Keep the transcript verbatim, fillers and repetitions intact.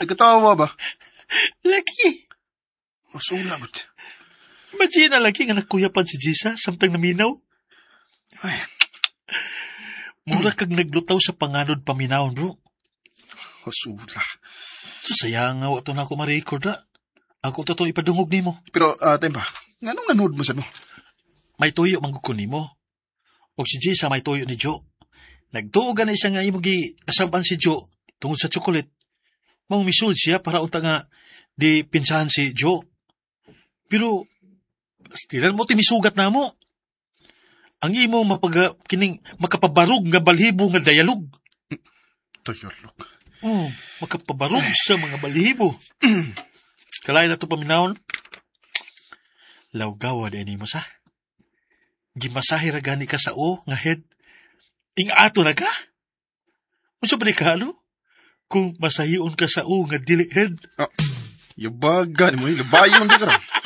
nagkatawa ba? Laki. Masula, good. Imagine na lagi nga nagkuyapan si Jisa samtang naminaw. Ay, Mura kag naglutaw sa panganod paminawon, bro. masula. So, sayang nga wato na ako ma-record na. Ako to ipadungog nimo. Pero, uh, tempa, nga nung nanood mo sa mo? May tuyo manggukon nimo. O si Jisa may tuyo ni Joe. Nagtuogan na siya nga imugi kasaban si Joe tungod sa chocolate. Mang misul siya para unta nga di pinsahan si Joe. Pero, stilan mo timisugat na mo. Ang imo mapaga, kining makapabarog nga balhibo nga dialog. Tuyolog. Hmm, makapabarog sa mga balhibo. Kalay na ito paminahon. Lawgawa din mo sa. Gimasahe ra gani ka sa o nga head. Ing ato na ka? Unsa ba ni ka, ano? Kung masahion ka sa o nga dili head. Ah, yabagan mo, labayo lang di ka rin.